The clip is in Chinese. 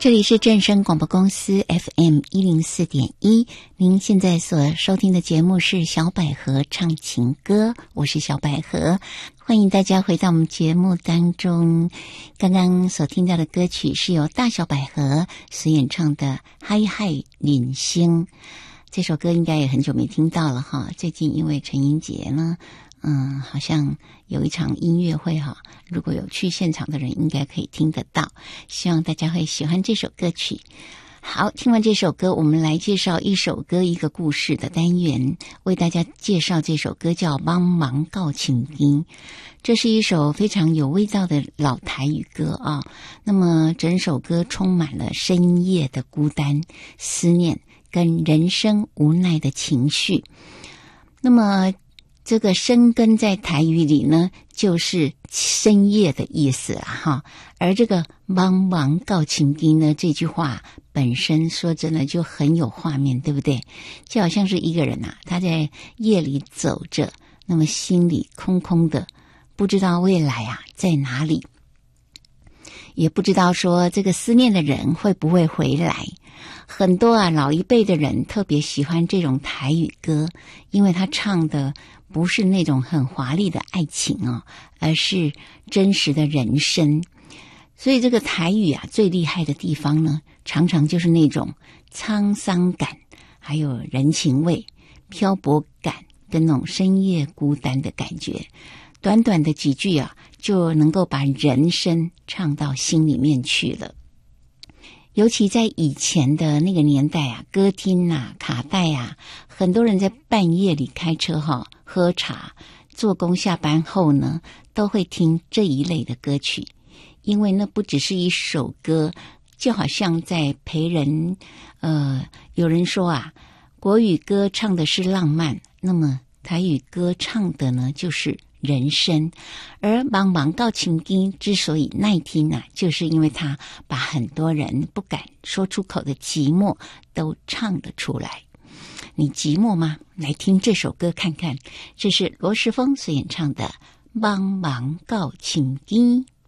这里是正声广播公司 FM104.1，您现在所收听的节目是小百合唱情歌，我是小百合，欢迎大家回到我们节目当中。刚刚所听到的歌曲是由大小百合所演唱的《嗨嗨领星》，这首歌应该也很久没听到了哈。最近因为陈英杰呢好像有一场音乐会哈，如果有去现场的人应该可以听得到，希望大家会喜欢这首歌曲。好，听完这首歌，我们来介绍一首歌一个故事的单元，为大家介绍这首歌叫《帮忙告请丁》，这是一首非常有味道的老台语歌啊。那么整首歌充满了深夜的孤单、思念跟人生无奈的情绪。那么这个深耕在台语里呢，就是深夜的意思啦哈。而这个帮忙告请丁呢，这句话本身说真的就很有画面，对不对？就好像是一个人啊，他在夜里走着，那么心里空空的，不知道未来啊在哪里，也不知道说这个思念的人会不会回来。很多啊老一辈的人特别喜欢这种台语歌，因为他唱的不是那种很华丽的爱情哦，而是真实的人生。所以这个台语啊最厉害的地方呢，常常就是那种沧桑感，还有人情味、漂泊感跟那种深夜孤单的感觉。短短的几句啊，就能够把人生唱到心里面去了。尤其在以前的那个年代啊，歌厅啊、卡带啊，很多人在半夜里开车喝茶、做工下班后呢，都会听这一类的歌曲，因为那不只是一首歌，就好像在陪人。有人说啊，国语歌唱的是浪漫，那么台语歌唱的呢就是人生。而帮忙告请丁之所以耐听啊，就是因为他把很多人不敢说出口的寂寞都唱得出来。你寂寞吗？来听这首歌看看，这是罗时丰所演唱的帮忙告请丁。